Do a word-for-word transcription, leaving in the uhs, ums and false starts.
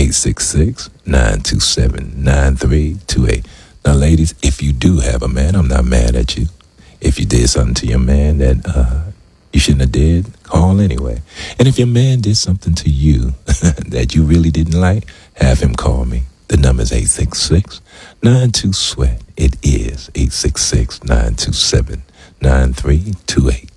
eight six six, nine two seven, nine three two eight. Now, ladies, if you do have a man, I'm not mad at you. If you did something to your man that uh, you shouldn't have did, call anyway. And if your man did something to you that you really didn't like, have him call me. The number is eight six six, nine two, SWEAT. It is eight six six, nine two seven, nine three two eight.